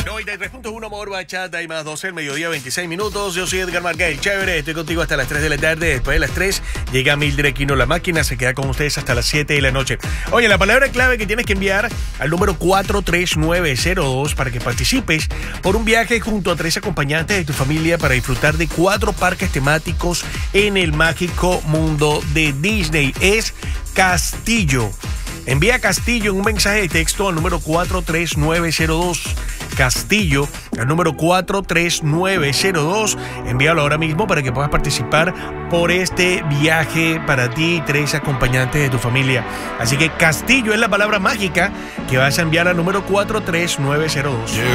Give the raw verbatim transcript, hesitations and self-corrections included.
noventa y tres punto uno Amor Bachata y más doce, el mediodía, veintiséis minutos. Yo soy Edgar Marguel, chévere, estoy contigo hasta las tres de la tarde. Después de las tres llega Mildred Aquino, la máquina, se queda con ustedes hasta las siete de la noche. Oye, la palabra clave que tienes que enviar al número cuatro tres nueve cero dos para que participes por un viaje junto a tres acompañantes de tu familia para disfrutar de cuatro parques temáticos en el mágico mundo de Disney. Es Castillo. Envía Castillo en un mensaje de texto al número cuatro tres nueve cero dos. Castillo al número cuatro tres nueve cero dos. Envíalo ahora mismo para que puedas participar por este viaje para ti y tres acompañantes de tu familia. Así que Castillo es la palabra mágica que vas a enviar al número cuatro tres nueve cero dos.